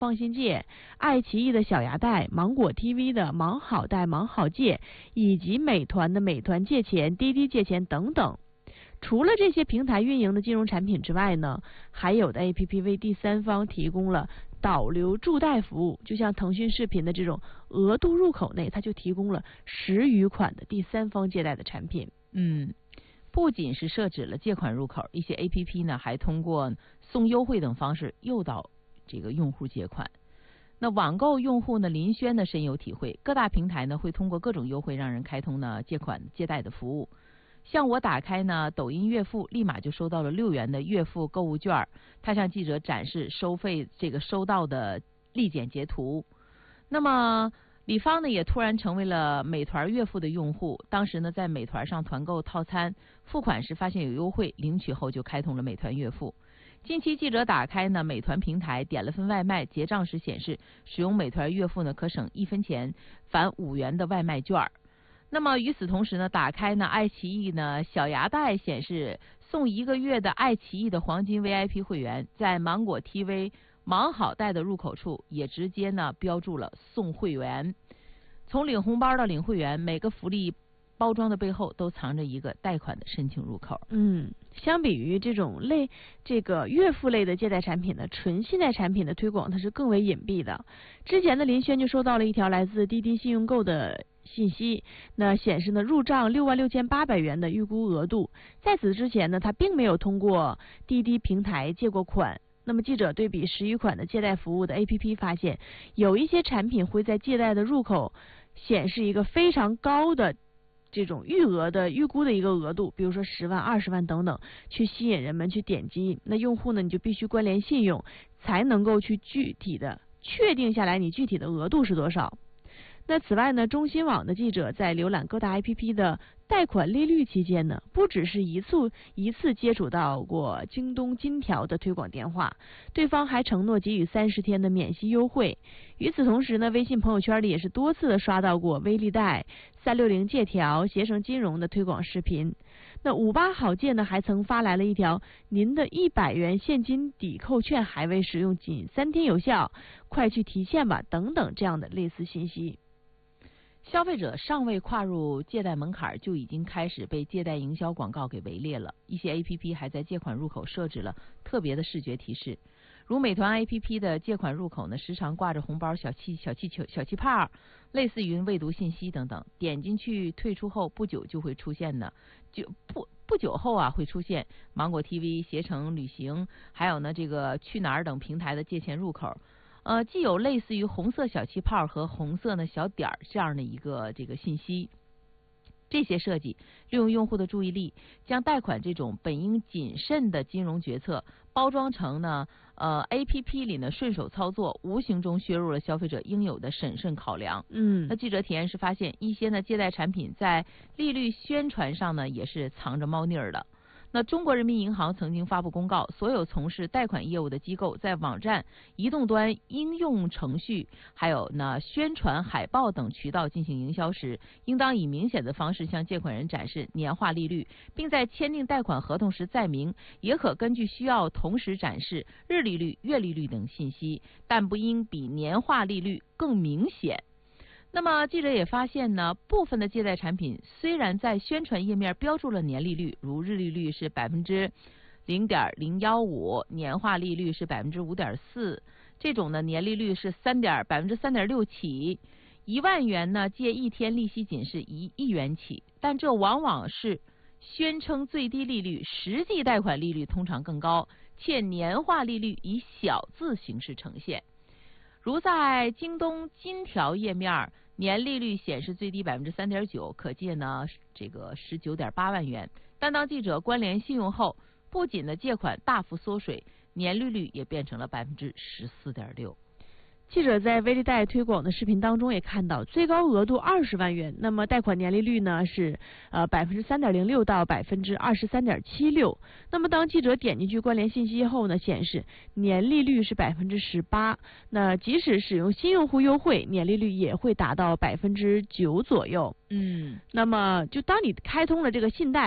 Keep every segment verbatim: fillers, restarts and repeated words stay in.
放心借、爱奇艺的小牙贷、芒果 T V 的芒好贷、芒好借，以及美团的美团借钱、滴滴借钱等等。除了这些平台运营的金融产品之外呢，还有的 A P P 为第三方提供了导流助贷服务，就像腾讯视频的这种额度入口内，它就提供了十余款的第三方借贷的产品。 嗯，不仅是设置了借款入口，一些 A P P 呢还通过送优惠等方式诱导这个用户借款。那网购用户呢，林轩呢深有体会，各大平台呢会通过各种优惠让人开通呢借款借贷的服务。像我打开呢抖音月付，立马就收到了六元的月付购物券，他向记者展示收费这个收到的立减截图。那么李芳呢也突然成为了美团月付的用户，当时呢在美团上团购套餐，付款时发现有优惠，领取后就开通了美团月付。近期记者打开呢美团平台，点了份外卖，结账时显示使用美团月付呢可省一分钱返五元的外卖券。那么与此同时呢，打开呢爱奇艺呢小牙贷，显示送一个月的爱奇艺的黄金 V I P 会员，在芒果 T V 芒好贷的入口处也直接呢标注了送会员。从领红包到领会员，每个福利包装的背后都藏着一个贷款的申请入口。 嗯，相比于这种类这个月付类的借贷产品呢，纯信贷产品的推广它是更为隐蔽的。之前的林轩就收到了一条来自滴滴信用购的信息，那显示呢入账六万六千八百元的预估额度。在此之前呢，他并没有通过滴滴平台借过款。那么记者对比十余款的借贷服务的 A P P 发现，有一些产品会在借贷的入口显示一个非常高的这种预额的预估的一个额度，比如说十万、二十万等等，去吸引人们去点击。那用户呢，你就必须关联信用，才能够去具体的确定下来你具体的额度是多少。那此外呢，中新网的记者在浏览各大 A P P 的贷款利率期间呢，不只是一次一次接触到过京东金条的推广电话，对方还承诺给予三十天的免息优惠。与此同时呢，微信朋友圈里也是多次的刷到过微利贷、三六零借条、携程金融的推广视频。那五八好借呢，还曾发来了一条您的一百元现金抵扣券还未使用，仅三天有效，快去提现吧等等这样的类似信息。 消费者尚未跨入借贷门槛，就已经开始被借贷营销广告给围猎了。一些 A P P 还在借款入口设置了特别的视觉提示，如美团 A P P 的借款入口呢，时常挂着红包、小气、小气球、小气泡，类似于未读信息等等。点进去退出后，不久就会出现呢，就不不久后啊会出现芒果 T V、携程旅行，还有呢这个去哪儿等平台的借钱入口。呃，既有类似于红色小气泡和红色的小点儿这样的一个这个信息，这些设计利用用户的注意力，将贷款这种本应谨慎的金融决策包装成呢，呃 A P P 里呢顺手操作，无形中削弱了消费者应有的审慎考量。 嗯， 那记者体验时发现，一些呢借贷产品在利率宣传上呢也是藏着猫腻儿的。那中国人民银行曾经发布公告，所有从事贷款业务的机构在网站、移动端应用程序，还有呢宣传海报等渠道进行营销时，应当以明显的方式向借款人展示年化利率，并在签订贷款合同时载明，也可根据需要同时展示日利率、月利率等信息，但不应比年化利率更明显。那么记者也发现呢，部分的借贷产品虽然在宣传页面标注了年利率，如日利率是百分之零点零幺五，年化利率是百分之五点四，这种呢年利率是三点百分之三点六起，一万元呢借一天利息仅是一亿元起，但这往往是宣称最低利率，实际贷款利率通常更高，且年化利率以小字形式呈现。如在京东金条页面，年利率显示最低百分之三点九，可借呢这个十九点八万元。但当记者关联信用后，不仅的借款大幅缩水，年利率也变成了百分之十四点六。 记者在微利贷推广的视频当中也看到，最高额度二十万元，那么贷款年利率呢是呃百分之三点零六到百分之二十三点七六。那么当记者点进去关联信息后呢，显示年利率是百分之十八。那即使使用新用户优惠，年利率也会达到百分之九左右。 嗯， 那么就当你开通了这个信贷，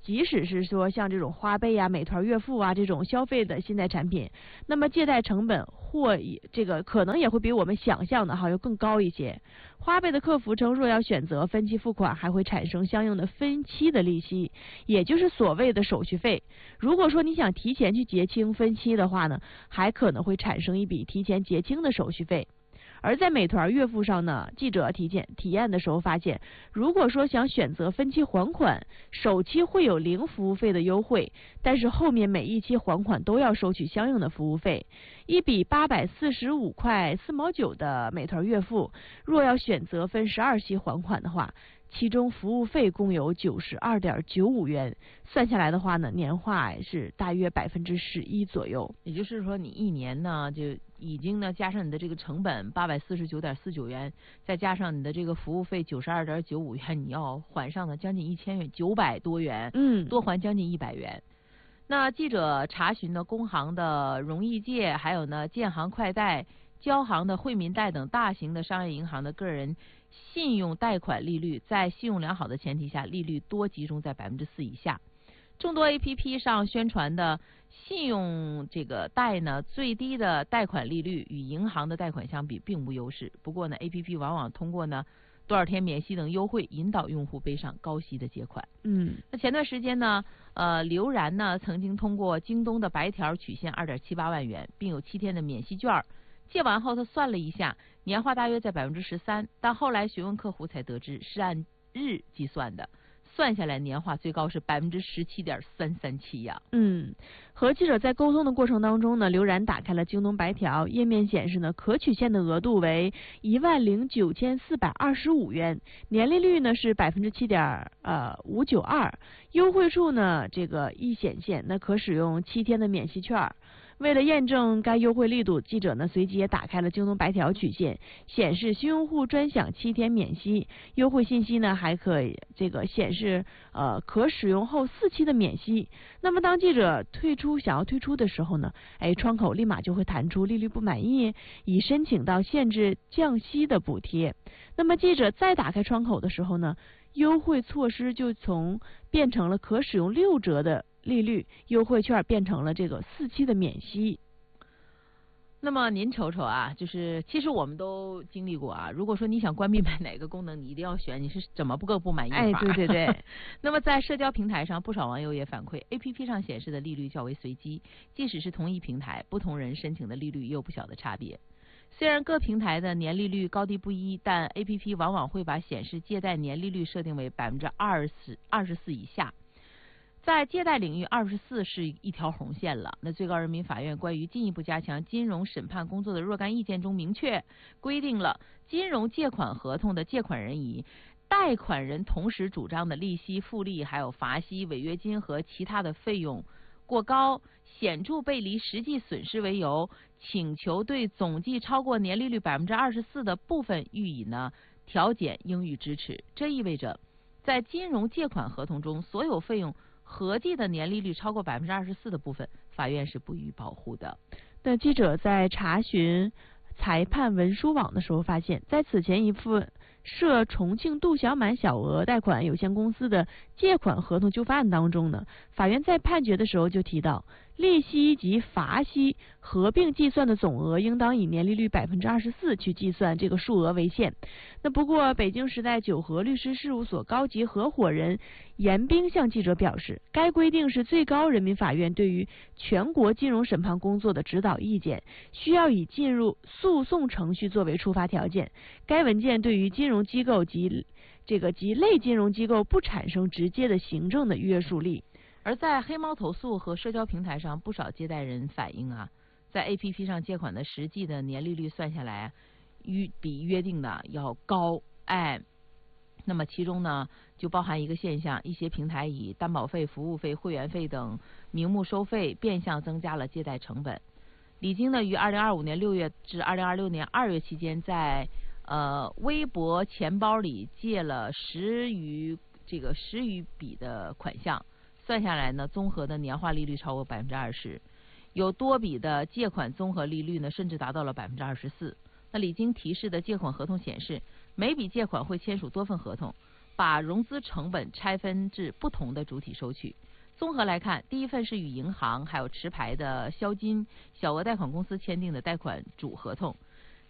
即使是说像这种花呗啊、美团月付啊这种消费的信贷产品，那么借贷成本或这个可能也会比我们想象的哈要更高一些。花呗的客服称，若要选择分期付款，还会产生相应的分期的利息，也就是所谓的手续费。如果说你想提前去结清分期的话呢，还可能会产生一笔提前结清的手续费。而在美团月付上呢，记者体检体验的时候发现，如果说想选择分期还款，首期会有零服务费的优惠，但是后面每一期还款都要收取相应的服务费。一笔八百四十五块四毛九的美团月付，若要选择分十二期还款的话，其中服务费共有九十二点九五元，算下来的话呢，年化是大约百分之十一左右。 也就是说，你一年呢就已经呢加上你的这个成本八百四十九点四九元，再加上你的这个服务费九十二点九五元，你要还上呢将近一千元，九百多元， 嗯， 多还将近一百元。那记者查询呢，工行的荣易借，还有呢建行快贷、交行的惠民贷等大型的商业银行的个人信用贷款利率，在信用良好的前提下，利率多集中在百分之四以下。众多 A P P 上宣传的信用这个贷呢，最低的贷款利率与银行的贷款相比并无优势。不过呢 ，A P P 往往通过呢多少天免息等优惠，引导用户背上高息的借款。 嗯， 那前段时间呢，呃，刘然呢曾经通过京东的白条取现二点七八万元，并有七天的免息券。借完后，他算了一下，年化大约在百分之十三，但后来询问客户才得知是按日计算的，算下来年化最高是百分之十七点三三七呀。 嗯，和记者在沟通的过程当中呢，刘然打开了京东白条，页面显示呢，可取现的额度为一万零九千四百二十五元，年利率呢是百分之七点呃五九二，优惠处呢这个一显现，那可使用七天的免息券。为了验证该优惠力度，记者呢随即也打开了京东白条取现，显示新用户专享七天免息，优惠信息呢还可以这个显示呃可使用后四期的免息。那么当记者退出想要退出的时候呢，哎，窗口立马就会弹出利率不满意，已申请到限制降息的补贴。那么记者再打开窗口的时候呢，优惠措施就从变成了可使用六折的利率，优惠券变成了这个四期的免息。 那么您瞅瞅啊，就是其实我们都经历过啊。如果说你想关闭买哪个功能，你一定要选，你是怎么不个不满意法？ 哎，对对对。 那么在社交平台上，不少网友也反馈 ，A P P 上显示的利率较为随机，即使是同一平台，不同人申请的利率也有不小的差别。虽然各平台的年利率高低不一，但 A P P 往往会把显示借贷年利率设定为百分之二十二十四以下。在借贷领域，二十四是一条红线了。那最高人民法院关于进一步加强金融审判工作的若干意见中明确规定了，金融借款合同的借款人以贷款人同时主张的利息、复利、还有罚息、违约金和其他的费用过高、显著背离实际损失为由，请求对总计超过年利率百分之二十四的部分予以呢调减，应予支持。这意味着，在金融借款合同中，所有费用合计的年利率超过百分之二十四的部分，法院是不予保护的。 那记者在查询裁判文书网的时候发现，在此前一份涉重庆度小满小额贷款有限公司的借款合同纠纷案当中呢，法院在判决的时候就提到，利息及罚息合并计算的总额应当以年利率百分之二十四去计算，这个数额为限。那不过，北京时代九和律师事务所高级合伙人严兵向记者表示，该规定是最高人民法院对于全国金融审判工作的指导意见，需要以进入诉讼程序作为出发条件。该文件对于金融机构及这个及类金融机构不产生直接的行政的约束力。 而在黑猫投诉和社交平台上，不少借贷人反映啊，在 A P P 上借款的实际的年利率算下来，约比约定的要高。哎，那么其中呢，就包含一个现象，一些平台以担保费、服务费、会员费等名目收费，变相增加了借贷成本。李菁呢，于二零二五年六月至二零二六年二月期间，在呃微博钱包里借了十余这个十余笔的款项。算下来呢，综合的年化利率超过百分之二十，有多笔的借款综合利率呢，甚至达到了百分之二十四。那李菁提示的借款合同显示，每笔借款会签署多份合同， 把融资成本拆分至不同的主体收取。综合来看，第一份是与银行还有持牌的销金小额贷款公司签订的贷款主合同，